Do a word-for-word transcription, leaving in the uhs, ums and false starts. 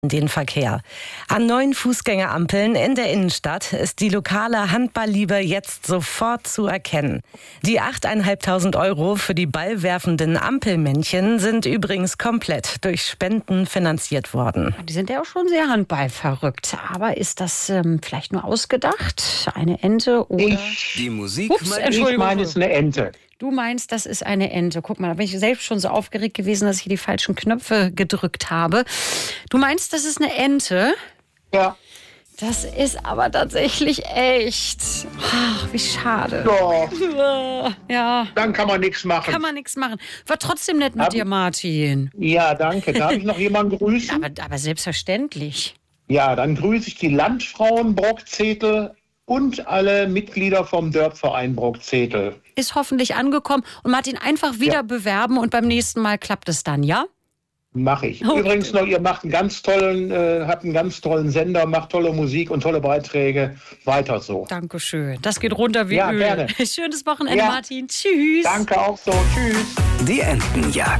den Verkehr. An neuen Fußgängerampeln in der Innenstadt ist die lokale Handballliebe jetzt sofort zu erkennen. Die achttausendfünfhundert Euro für die ballwerfenden Ampelmännchen sind übrigens komplett durch Spenden finanziert worden. Die sind ja auch schon sehr handballverrückt. Aber ist das ähm, vielleicht nur ausgedacht? Eine Ente oder... Ich, die Musik, Ups, ich meine, es ist eine Ente. Du meinst, das ist eine Ente. Guck mal, da bin ich selbst schon so aufgeregt gewesen, dass ich die falschen Knöpfe gedrückt habe. Du meinst, das ist eine Ente? Ja. Das ist aber tatsächlich echt. Ach, wie schade. Doch. Ja. Dann kann man nichts machen. Kann man nichts machen. War trotzdem nett mit Hab, dir, Martin. Ja, danke. Darf ich noch jemanden grüßen? Aber, aber selbstverständlich. Ja, dann grüße ich die Landfrauen Brockzetel und alle Mitglieder vom Dörpverein Brockzetel. Ist hoffentlich angekommen. Und Martin, einfach wieder ja. bewerben und beim nächsten Mal klappt es dann, ja? Mache ich. Okay. Übrigens noch, ihr macht einen ganz tollen, äh, habt einen ganz tollen Sender, macht tolle Musik und tolle Beiträge. Weiter so. Dankeschön. Das geht runter wie ja, Öl. Gerne. Schönes Wochenende, ja. Martin. Tschüss. Danke auch so. Tschüss. Die Entenjagd.